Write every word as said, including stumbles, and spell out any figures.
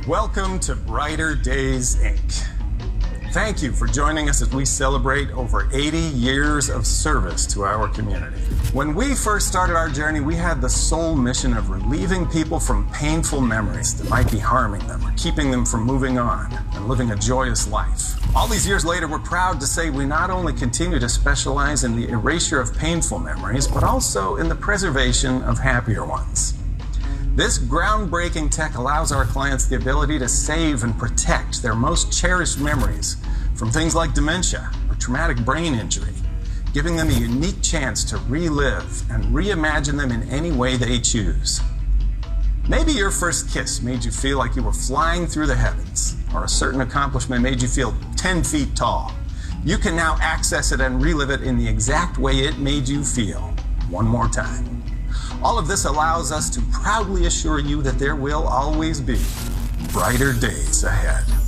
Welcome to Brighter Days, Incorporated. Thank you for joining us as we celebrate over eighty years of service to our community. When we first started our journey, we had the sole mission of relieving people from painful memories that might be harming them or keeping them from moving on and living a joyous life. All these years later, we're proud to say we not only continue to specialize in the erasure of painful memories, but also in the preservation of happier ones. This groundbreaking tech allows our clients the ability to save and protect their most cherished memories from things like dementia or traumatic brain injury, giving them a unique chance to relive and reimagine them in any way they choose. Maybe your first kiss made you feel like you were flying through the heavens, or a certain accomplishment made you feel ten feet tall. You can now access it and relive it in the exact way it made you feel, one more time. All of this allows us to proudly assure you that there will always be brighter days ahead.